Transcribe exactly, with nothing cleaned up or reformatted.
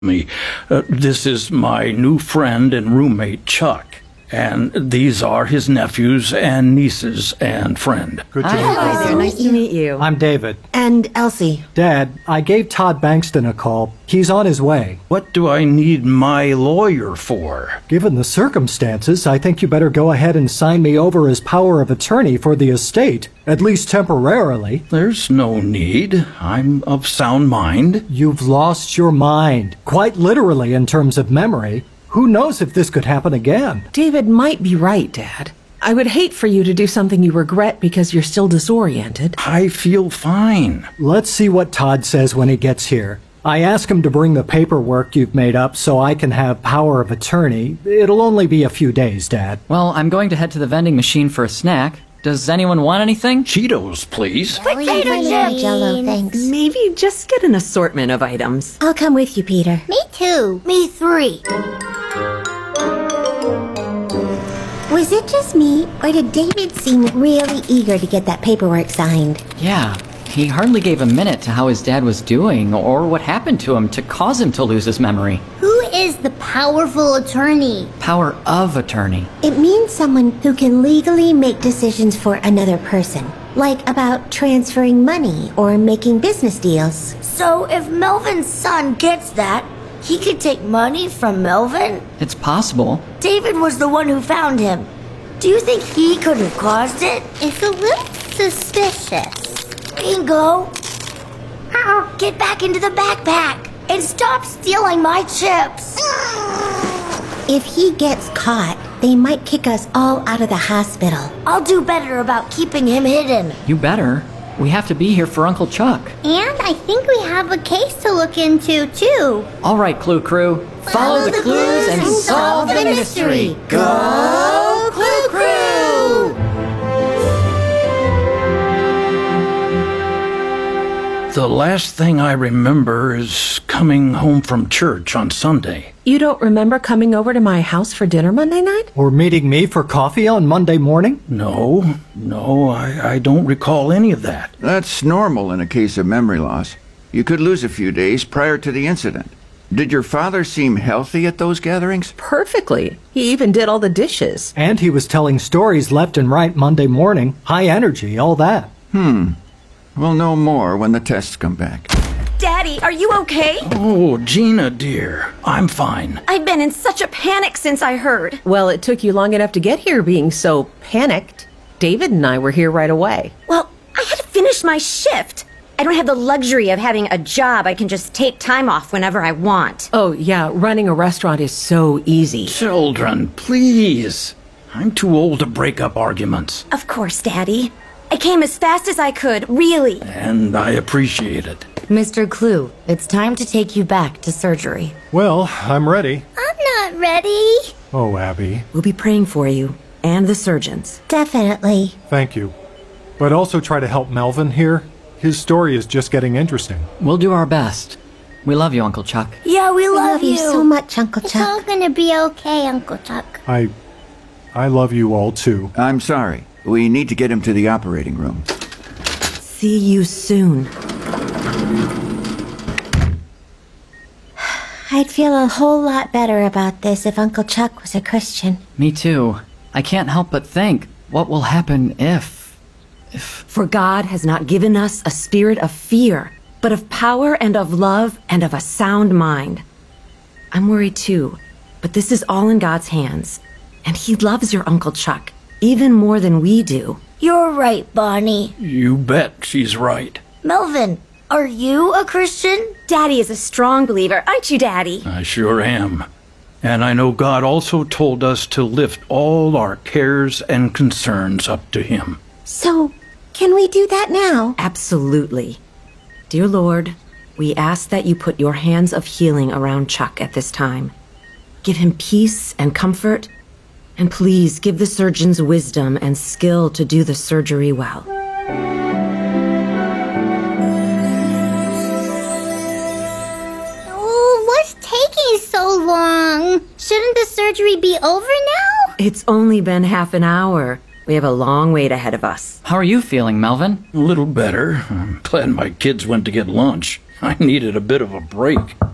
me. Uh, this is my new friend and roommate, Chuck. And these are his nephews and nieces and friend. Good to Hi, meet you. hi there. Nice to meet you. I'm David. And Elsie. Dad, I gave Todd Bankston a call. He's on his way. What do I need my lawyer for? Given the circumstances, I think you better go ahead and sign me over as power of attorney for the estate, at least temporarily. There's no need. I'm of sound mind. You've lost your mind, quite literally in terms of memory. Who knows if this could happen again? David might be right, Dad. I would hate for you to do something you regret because you're still disoriented. I feel fine. Let's see what Todd says when he gets here. I asked him to bring the paperwork you've made up so I can have power of attorney. It'll only be a few days, Dad. Well, I'm going to head to the vending machine for a snack. Does anyone want anything? Cheetos, please. Potato chips! Jello, thanks. Maybe just get an assortment of items. I'll come with you, Peter. Me too. Me three. Was it just me, or did David seem really eager to get that paperwork signed? Yeah, he hardly gave a minute to how his dad was doing or what happened to him to cause him to lose his memory. Who is the powerful attorney? Power of attorney. It means someone who can legally make decisions for another person, like about transferring money or making business deals. So if Melvin's son gets that, he could take money from Melvin? It's possible. David was the one who found him. Do you think he could have caused it? It's a little suspicious. Bingo! Uh-uh. Get back into the backpack and stop stealing my chips. If he gets caught, they might kick us all out of the hospital. I'll do better about keeping him hidden. You better. We have to be here for Uncle Chuck. And I think we have a case to look into, too. All right, Clue Crew. Follow, the, clues and solve the mystery. Go Clue Crew! The last thing I remember is coming home from church on Sunday. You don't remember coming over to my house for dinner Monday night? Or meeting me for coffee on Monday morning? No, no, I, I don't recall any of that. That's normal in a case of memory loss. You could lose a few days prior to the incident. Did your father seem healthy at those gatherings? Perfectly. He even did all the dishes. And he was telling stories left and right Monday morning. High energy, all that. Hmm. We'll know more when the tests come back. Daddy, are you okay? Oh, Gina, dear, I'm fine. I've been in such a panic since I heard. Well, it took you long enough to get here being so panicked. David and I were here right away. Well, I had to finish my shift. I don't have the luxury of having a job I can just take time off whenever I want. Oh, yeah, running a restaurant is so easy. Children, please. I'm too old to break up arguments. Of course, Daddy. I came as fast as I could, really. And I appreciate it. Mister Clue, it's time to take you back to surgery. Well, I'm ready. I'm not ready. Oh, Abby, We'll be praying for you and the surgeons. Definitely. thank you. But also try to help Melvin here. His story is just getting interesting. We'll do our best. We love you, Uncle Chuck. Yeah, we I love, love you so much, Uncle It's all Chuck. gonna be okay, Uncle Chuck. I... I love you all, too. I'm sorry. We need to get him to the operating room. See you soon. I'd feel a whole lot better about this if Uncle Chuck was a Christian. Me too. I can't help but think, what will happen if... if... For God has not given us a spirit of fear, but of power and of love and of a sound mind. I'm worried too, but this is all in God's hands. And He loves your Uncle Chuck, even more than we do. You're right, Bonnie. You bet she's right. Melvin, are you a Christian? Daddy is a strong believer, aren't you, Daddy? I sure am. And I know God also told us to lift all our cares and concerns up to Him. So, can we do that now? Absolutely. Dear Lord, we ask that you put your hands of healing around Chuck at this time. Give him peace and comfort, and please give the surgeons wisdom and skill to do the surgery well. Oh, what's taking so long? Shouldn't the surgery be over now? It's only been half an hour. We have a long wait ahead of us. How are you feeling, Melvin? A little better. I'm glad my kids went to get lunch. I needed a bit of a break.